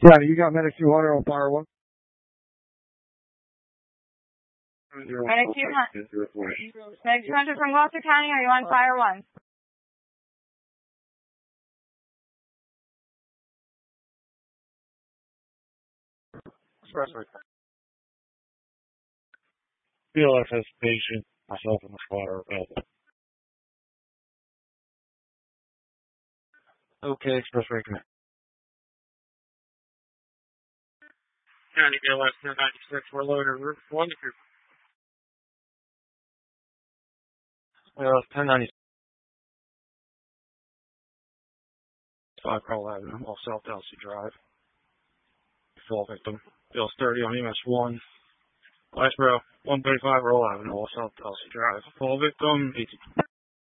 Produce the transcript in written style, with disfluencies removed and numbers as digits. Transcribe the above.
Yeah, you got Medic 200 on fire 1. Medic 200. Medic 200 from Gloucester County, are you on fire 1? Expressway. BLS patient, myself and the spotter available. Okay, Expressway connect. County BLS 1096, we're loaded. Roof 1 to group. 1096. 5 Carl Avenue, off South Elsie Drive. Fall victim. Bill's 30 on EMS 1. Last row, 135 Roll Avenue, off South Elsie Drive. Fall victim, 18.